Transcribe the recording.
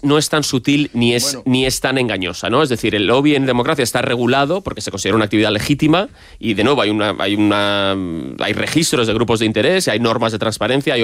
no es tan sutil ni es tan engañosa, ¿no? Es decir, el lobby en democracia está regulado porque se considera una actividad legítima y, de nuevo, hay registros de grupos de interés, hay normas de transparencia, hay